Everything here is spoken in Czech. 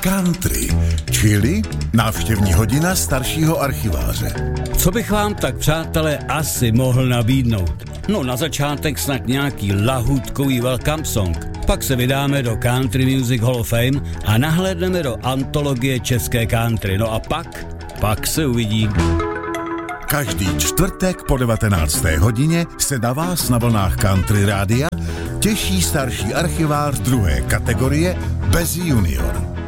Country, čili návštěvní hodina staršího archiváře. Co bych vám tak, přátelé, asi mohl nabídnout? No na začátek snad nějaký lahůdkový welcome song. Pak se vydáme do Country Music Hall of Fame a nahlédneme do antologie české country. No a pak se uvidí. Každý čtvrtek po 19. hodině se na vás na vlnách Country Rádia těší starší archivář druhé kategorie bez junior.